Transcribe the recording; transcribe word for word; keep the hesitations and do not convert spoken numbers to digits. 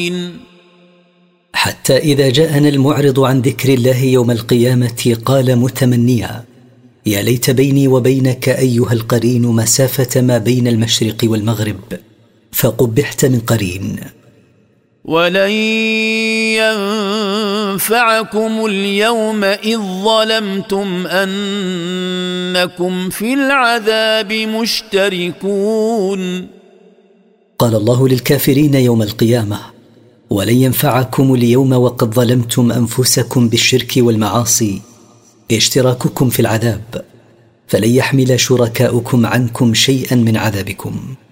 حتى إذا جاءنا المعرض عن ذكر الله يوم القيامة قال متمنيا: يا ليت بيني وبينك أيها القرين مسافة ما بين المشرق والمغرب، فقبحت من قرين. ولن ينفعكم اليوم إذ ظلمتم أنكم في العذاب مشتركون. قال الله للكافرين يوم القيامة: ولن ينفعكم اليوم وقد ظلمتم أنفسكم بالشرك والمعاصي اشتراككم في العذاب، فلن يحمل شركاؤكم عنكم شيئا من عذابكم.